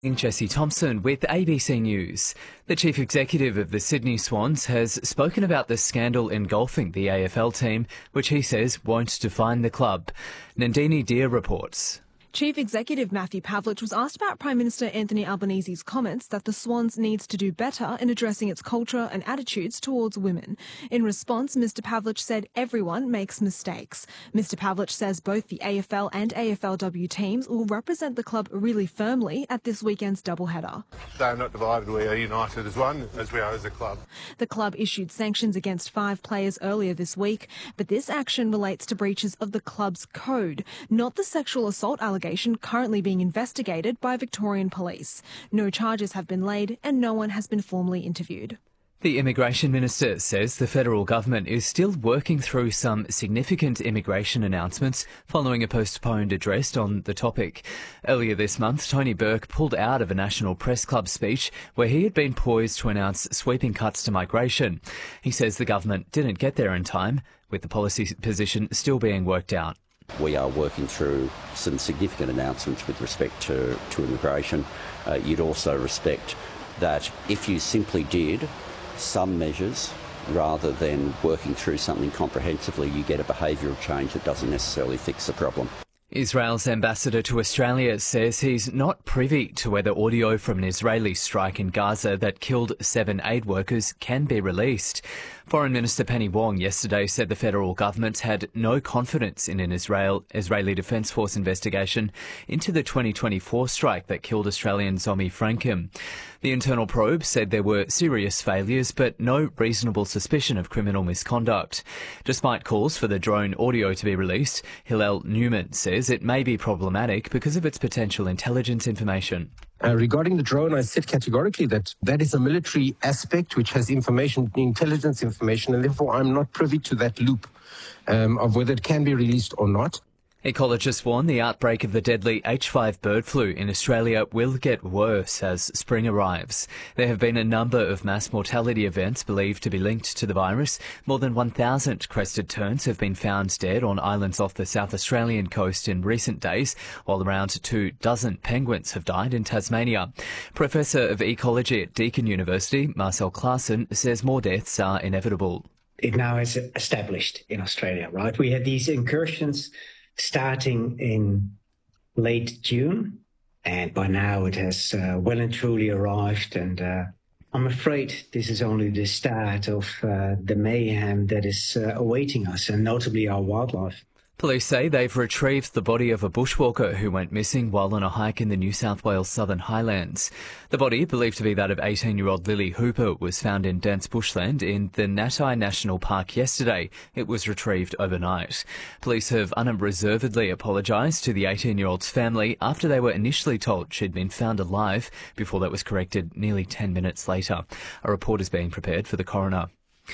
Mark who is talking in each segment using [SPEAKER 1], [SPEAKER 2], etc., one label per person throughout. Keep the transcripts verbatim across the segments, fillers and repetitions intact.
[SPEAKER 1] Jesse Thompson with A B C News. The chief executive of the Sydney Swans has spoken about the scandal engulfing the A F L team, which he says won't define the club. Nandini Deer reports.
[SPEAKER 2] Chief Executive Matthew Pavlich was asked about Prime Minister Anthony Albanese's comments that the Swans needs to do better in addressing its culture and attitudes towards women. In response, Mister Pavlich said everyone makes mistakes. Mister Pavlich says both the A F L and A F L W teams will represent the club really firmly at this weekend's doubleheader.
[SPEAKER 3] They're not divided, we are united as one, as we are as a club.
[SPEAKER 2] The club issued sanctions against five players earlier this week, but this action relates to breaches of the club's code, not the sexual assault allegation currently being investigated by Victorian Police. No charges have been laid and no one has been formally interviewed.
[SPEAKER 1] The Immigration Minister says the federal government is still working through some significant immigration announcements following a postponed address on the topic. Earlier this month, Tony Burke pulled out of a National Press Club speech where he had been poised to announce sweeping cuts to migration. He says the government didn't get there in time, with the policy position still being worked out.
[SPEAKER 4] We are working through some significant announcements with respect to, to immigration. Uh, you'd also respect that if you simply did some measures rather than working through something comprehensively, you get a behavioural change that doesn't necessarily fix the problem.
[SPEAKER 1] Israel's ambassador to Australia says he's not privy to whether audio from an Israeli strike in Gaza that killed seven aid workers can be released. Foreign Minister Penny Wong yesterday said the federal government had no confidence in an Israel, Israeli Defence Force investigation into the twenty twenty-four strike that killed Australian Zomi Frankham. The internal probe said there were serious failures but no reasonable suspicion of criminal misconduct. Despite calls for the drone audio to be released, Hillel Newman says it may be problematic because of its potential intelligence information.
[SPEAKER 5] Uh, regarding the drone, I said categorically that that is a military aspect which has information, intelligence information, and therefore I'm not privy to that loop um, of whether it can be released or not.
[SPEAKER 1] Ecologists warn the outbreak of the deadly H five bird flu in Australia will get worse as spring arrives. There have been a number of mass mortality events believed to be linked to the virus. More than one thousand crested terns have been found dead on islands off the South Australian coast in recent days, while around two dozen penguins have died in Tasmania. Professor of Ecology at Deakin University, Marcel Claassen, says more deaths are inevitable.
[SPEAKER 6] It now is established in Australia, right? We had these incursions starting in late June, and by now it has uh, well and truly arrived, and uh, I'm afraid this is only the start of uh, the mayhem that is uh, awaiting us, and notably our wildlife.
[SPEAKER 1] Police say they've retrieved the body of a bushwalker who went missing while on a hike in the New South Wales Southern Highlands. The body, believed to be that of eighteen-year-old Lily Hooper, was found in dense bushland in the Natai National Park yesterday. It was retrieved overnight. Police have unreservedly apologised to the eighteen-year-old's family after they were initially told she'd been found alive before that was corrected nearly ten minutes later. A report is being prepared for the coroner.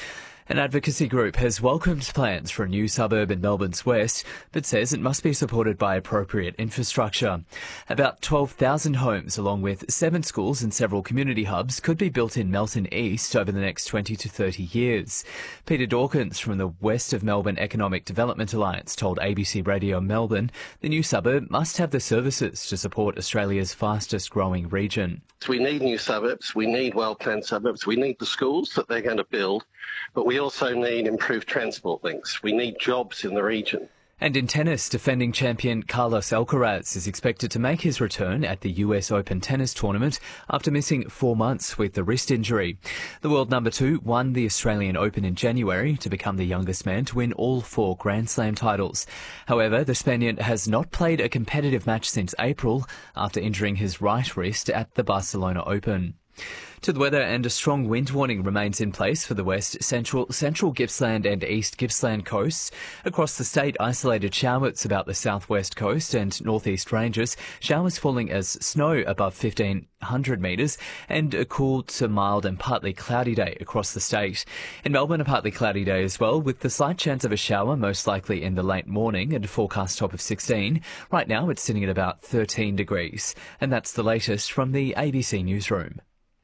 [SPEAKER 1] An advocacy group has welcomed plans for a new suburb in Melbourne's west, but says it must be supported by appropriate infrastructure. About twelve thousand homes, along with seven schools and several community hubs, could be built in Melton East over the next twenty to thirty years. Peter Dawkins from the West of Melbourne Economic Development Alliance told A B C Radio Melbourne the new suburb must have the services to support Australia's fastest growing region.
[SPEAKER 7] We need new suburbs, we need well-planned suburbs, we need the schools that they're going to build, but we also need improved transport links. We need jobs in the region.
[SPEAKER 1] And in tennis, defending champion Carlos Alcaraz is expected to make his return at the U S Open tennis tournament after missing four months with the wrist injury. The world number two won the Australian Open in January to become the youngest man to win all four Grand Slam titles. However, the Spaniard has not played a competitive match since April after injuring his right wrist at the Barcelona Open. To the weather, and a strong wind warning remains in place for the west, central, central Gippsland and east Gippsland coasts. Across the state, isolated showers about the southwest coast and northeast ranges, showers falling as snow above fifteen hundred metres, and a cool to mild and partly cloudy day across the state. In Melbourne, a partly cloudy day as well, with the slight chance of a shower most likely in the late morning and a forecast top of sixteen. Right now, it's sitting at about thirteen degrees. And that's the latest from the A B C Newsroom.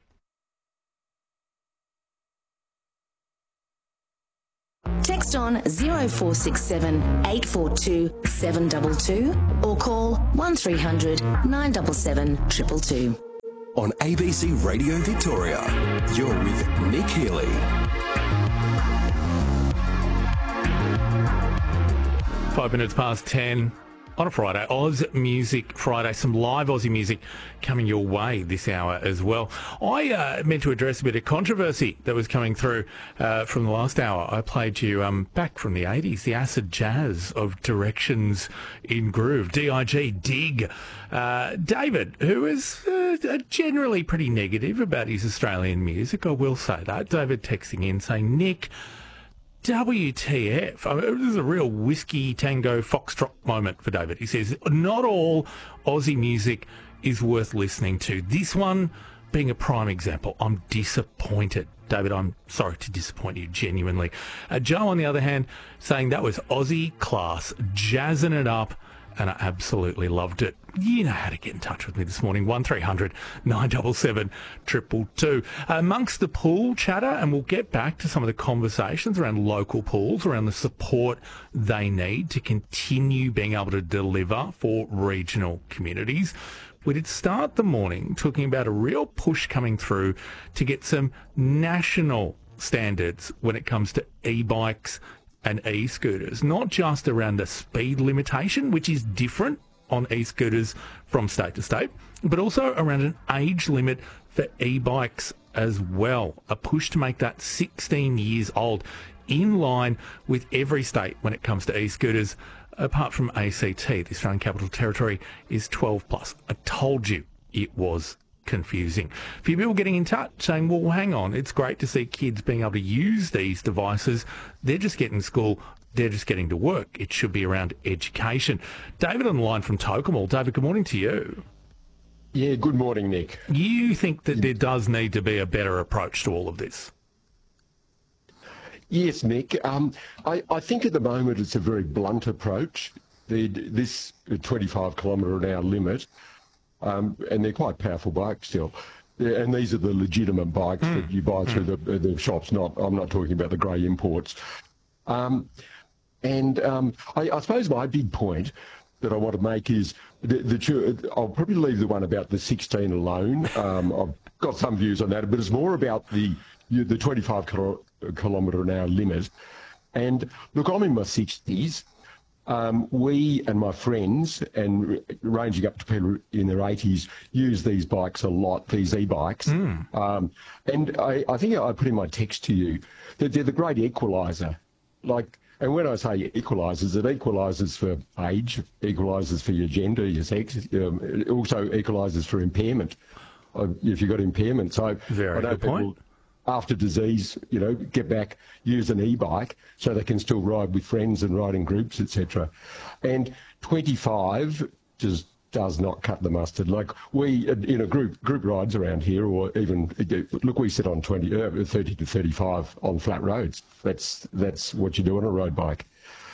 [SPEAKER 8] Text on zero four six seven, eight four two, seven two two or call one three hundred, nine seven seven, two two two.
[SPEAKER 9] on A B C Radio Victoria. You're with Nick Healy.
[SPEAKER 10] Five minutes past ten on a Friday. Oz Music Friday. Some live Aussie music coming your way this hour as well. I uh, meant to address a bit of controversy that was coming through uh, from the last hour. I played you um, back from the eighties, the acid jazz of Directions in Groove, D I G, Dig. Uh, David, who is uh, generally pretty negative about his Australian music, I will say that. David texting in saying, Nick, W T F. I mean, this is a real whiskey tango foxtrot moment for David. He says, not all Aussie music is worth listening to. This one being a prime example. I'm disappointed. David, I'm sorry to disappoint you, genuinely. Uh, Joe, on the other hand, saying that was Aussie class, jazzing it up, and I absolutely loved it. You know how to get in touch with me this morning, one three hundred nine seven seven two two two. Amongst the pool chatter, and we'll get back to some of the conversations around local pools, around the support they need to continue being able to deliver for regional communities. We did start the morning talking about a real push coming through to get some national standards when it comes to e-bikes and e-scooters, not just around the speed limitation, which is different on e-scooters from state to state, but also around an age limit for e-bikes as well. A push to make that sixteen years old, in line with every state when it comes to e-scooters, apart from A C T, the Australian Capital Territory, is twelve plus. I told you it was confusing. A few people getting in touch saying, well, hang on, it's great to see kids being able to use these devices. They're just getting to school. They're just getting to work. It should be around education. David on the line from Tocumwal. David, good morning to you.
[SPEAKER 11] Yeah, good morning, Nick.
[SPEAKER 10] You think that there does need to be a better approach to all of this?
[SPEAKER 11] Yes, Nick. Um, I, I think at the moment it's a very blunt approach. The, this twenty-five kilometre an hour limit, um, and they're quite powerful bikes still. Yeah, and these are the legitimate bikes mm. that you buy through mm. the, the shops. Not, I'm not talking about the grey imports. Um, and um, I, I suppose my big point that I want to make is that the, I'll probably leave the one about the sixteen alone. Um, I've got some views on that, but it's more about the the twenty-five kilometre an hour limit. And look, I'm in my sixties. Um, we and my friends, and ranging up to people in their eighties, use these bikes a lot, these e-bikes. Mm. Um, and I, I think I put in my text to you that they're the great equaliser. Like, and when I say equalisers, it equalises for age, equalises for your gender, your sex, um, it also equalises for impairment, uh, if you've got impairment. So
[SPEAKER 10] Very
[SPEAKER 11] I know
[SPEAKER 10] good
[SPEAKER 11] people,
[SPEAKER 10] point.
[SPEAKER 11] After disease, you know, get back, use an e-bike so they can still ride with friends and ride in groups, et cetera. And twenty-five just does not cut the mustard. Like we, in a group group rides around here, or even, look, we sit on twenty, uh, thirty to thirty-five on flat roads. That's that's what you do on a road bike.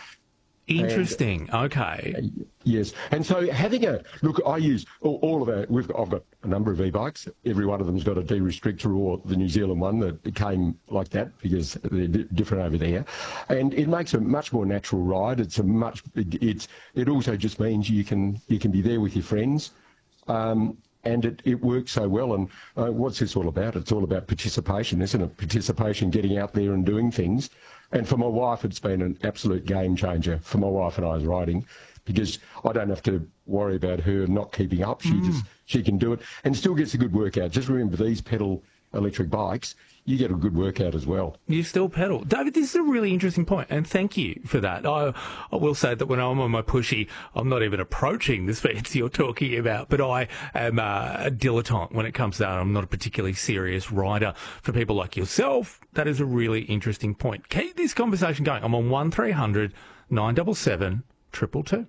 [SPEAKER 10] Interesting. And, okay.
[SPEAKER 11] Uh, yes. And so having a look, I use all, all of our. We've got, I've got a number of e-bikes. Every one of them's got a de-restrictor, or the New Zealand one that came like that because they're d- different over there, and it makes a much more natural ride. It's a much. It, it's. It also just means you can you can be there with your friends. Um, And it, it works so well. And uh, what's this all about? It's all about participation, isn't it? Participation, getting out there and doing things. And for my wife, it's been an absolute game changer for my wife and I's riding, because I don't have to worry about her not keeping up. She mm. just she can do it and still gets a good workout. Just remember, these pedal electric bikes, you get a good workout as well.
[SPEAKER 10] You still pedal. David, this is a really interesting point, and thank you for that. I, I will say that when I'm on my pushy, I'm not even approaching the speeds you're talking about, but I am uh, a dilettante when it comes to that. I'm not a particularly serious rider. For people like yourself, that is a really interesting point. Keep this conversation going. I'm on one three hundred nine seven seven two two two.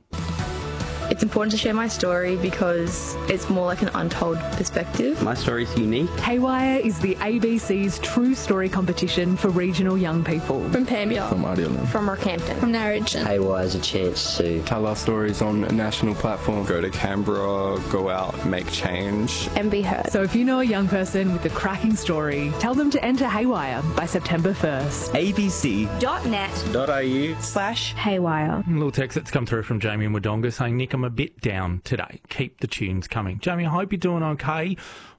[SPEAKER 12] It's important to share my story because it's more like an untold perspective.
[SPEAKER 13] My story is unique.
[SPEAKER 14] Haywire is the A B C's True Story competition for regional young people.
[SPEAKER 15] From Pambia.
[SPEAKER 16] From Ardelan.
[SPEAKER 15] From Rockhampton. From Narrogin.
[SPEAKER 17] Haywire is a chance to
[SPEAKER 16] tell our stories on a national platform.
[SPEAKER 18] Go to Canberra, go out, make change.
[SPEAKER 15] And be heard.
[SPEAKER 14] So if you know a young person with a cracking story, tell them to enter Haywire by September first.
[SPEAKER 13] A B C
[SPEAKER 15] dot net
[SPEAKER 13] dot A U
[SPEAKER 15] slash Haywire.
[SPEAKER 10] A little text that's come through from Jamie in Wodonga saying, Nick, I'm a bit down today. Keep the tunes coming. Jamie, I hope you're doing okay.